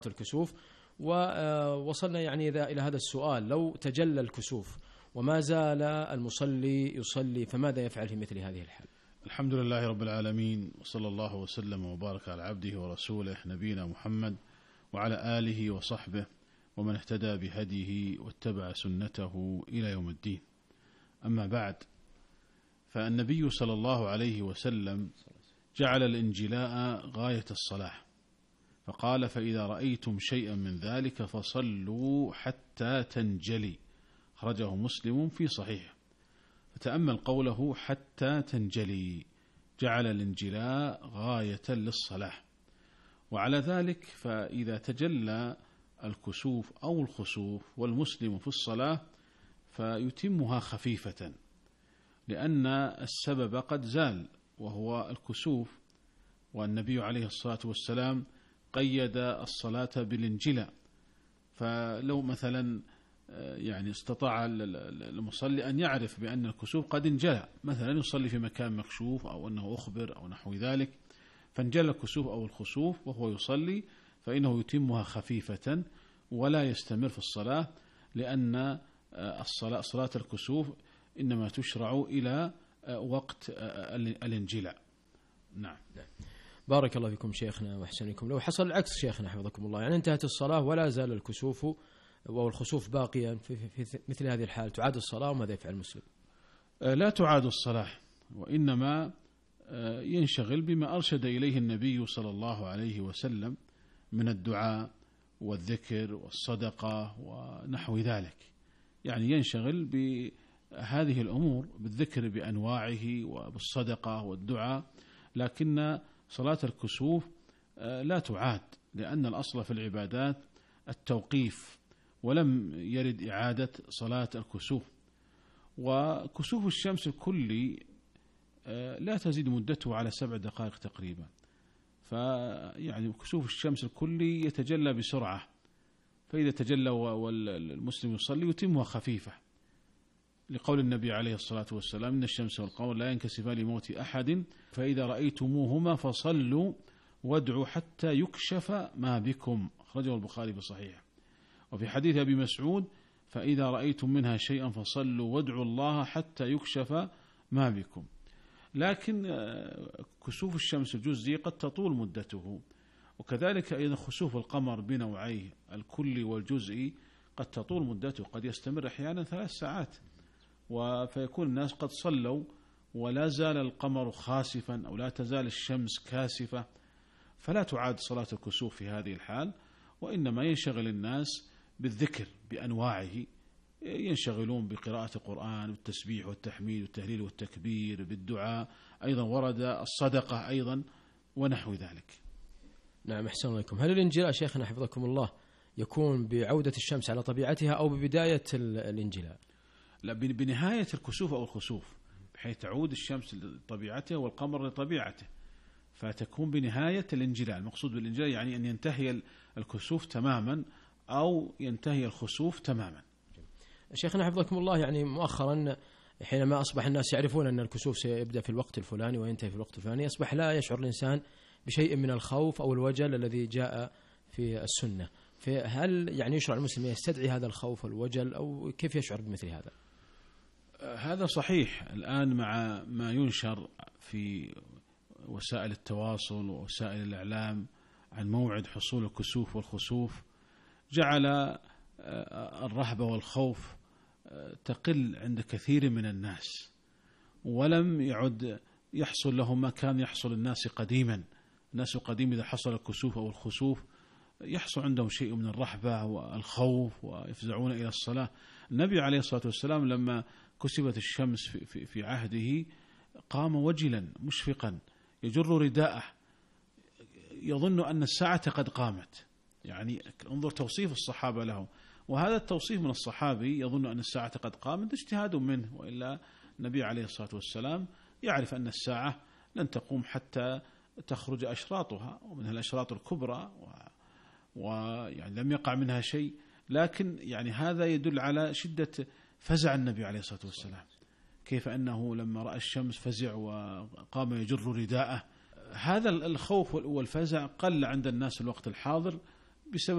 الكسوف. ووصلنا يعني إلى هذا السؤال: لو تجلى الكسوف وما زال المصلي يصلي فماذا يفعل في مثل هذه الحال؟ الحمد لله رب العالمين، وصلى الله وسلم وبارك على عبده ورسوله نبينا محمد وعلى آله وصحبه ومن اهتدى بهديه واتبع سنته إلى يوم الدين. أما بعد، فالنبي صلى الله عليه وسلم جعل الانجلاء غاية الصلاة، فقال: فإذا رأيتم شيئا من ذلك فصلوا حتى تنجلي، أخرجه مسلم في صحيحه. فتأمل قوله حتى تنجلي، جعل الانجلاء غاية للصلاة. وعلى ذلك فإذا تجلى الكسوف أو الخسوف والمسلم في الصلاة فيتمها خفيفة، لأن السبب قد زال وهو الكسوف، والنبي عليه الصلاة والسلام قيد الصلاة بالانجلاء. فلو مثلا يعني استطاع المصلي أن يعرف بأن الكسوف قد انجلى، مثلا يصلي في مكان مكشوف أو أنه أخبر أو نحو ذلك، فانجلى الكسوف أو الخسوف وهو يصلي، فإنه يتمها خفيفة ولا يستمر في الصلاة، لأن صلاة الكسوف إنما تشرع إلى وقت الانجلاء. نعم. بارك الله فيكم شيخنا وأحسنكم. لو حصل العكس شيخنا حفظكم الله، يعني انتهت الصلاة ولا زال الكسوف والخسوف باقيا في مثل هذه الحال، تعاد الصلاة وماذا يفعل المسلم؟ لا تعاد الصلاة، وإنما ينشغل بما أرشد إليه النبي صلى الله عليه وسلم من الدعاء والذكر والصدقة ونحو ذلك. يعني ينشغل بهذه الأمور، بالذكر بأنواعه وبالصدقة والدعاء، لكن صلاة الكسوف لا تعاد، لأن الأصل في العبادات التوقيف، ولم يرد إعادة صلاة الكسوف. وكسوف الشمس الكلي لا تزيد مدته على 7 دقائق تقريبا، فيعني كسوف الشمس الكلي يتجلى بسرعة، فإذا تجلى والمسلم يصلي يتمها خفيفة، لقول النبي عليه الصلاة والسلام: إن الشمس والقمر لا ينكسفان لموت أحد، فإذا رأيتموهما فصلوا وادعوا حتى يكشف ما بكم، أخرجه البخاري في صحيحه. وفي حديث أبي مسعود: فإذا رأيتم منها شيئا فصلوا وادعوا الله حتى يكشف ما بكم. لكن كسوف الشمس الجزئي قد تطول مدته، وكذلك أيضا خسوف القمر بنوعيه الكلي والجزئي قد تطول مدته، قد يستمر أحيانا 3 ساعات، فيكون الناس قد صلوا ولا زال القمر خاسفا أو لا تزال الشمس كاسفة، فلا تعاد صلاة الكسوف في هذه الحال، وإنما ينشغل الناس بالذكر بأنواعه، ينشغلون بقراءة القرآن والتسبيح والتحميد والتهليل والتكبير، بالدعاء، أيضا ورد الصدقة أيضا ونحو ذلك. نعم، أحسن الله إليكم. هل الانجلاء شيخنا حفظكم الله يكون بعودة الشمس على طبيعتها أو ببداية الانجلاء؟ لا، بنهاية الكسوف أو الخسوف، بحيث تعود الشمس لطبيعته والقمر لطبيعته، فتكون بنهاية الانجلاء. المقصود بالانجلاء يعني أن ينتهي الكسوف تماما أو ينتهي الخسوف تماما. شيخنا حفظكم الله، يعني مؤخرا حينما أصبح الناس يعرفون أن الكسوف سيبدأ في الوقت الفلاني وينتهي في الوقت الفلاني، أصبح لا يشعر الإنسان بشيء من الخوف أو الوجل الذي جاء في السنة. فهل يعني يشرع المسلم يستدعي هذا الخوف والوجل، أو كيف يشعر بمثل هذا؟ هذا صحيح. الآن مع ما ينشر في وسائل التواصل ووسائل الإعلام عن موعد حصول الكسوف والخسوف، جعل الرهبة والخوف تقل عند كثير من الناس، ولم يعد يحصل لهم ما كان يحصل الناس قديما. الناس القديم إذا حصل الكسوف أو الخسوف يحصل عندهم شيء من الرهبة والخوف ويفزعون إلى الصلاة. النبي عليه الصلاة والسلام لما كسفت الشمس في عهده قام وجلا مشفقا يجر رداءه، يظن أن الساعة قد قامت. يعني انظر توصيف الصحابة له، وهذا التوصيف من الصحابي يظن أن الساعة قد قامت اجتهاد منه، وإلا النبي عليه الصلاة والسلام يعرف أن الساعة لن تقوم حتى تخرج أشراطها، ومنها الأشراط الكبرى، ويعني لم يقع منها شيء. لكن يعني هذا يدل على شدة فزع النبي عليه الصلاة والسلام، كيف أنه لما رأى الشمس فزع وقام يجر رداءه. هذا الخوف والفزع قل عند الناس الوقت الحاضر بسبب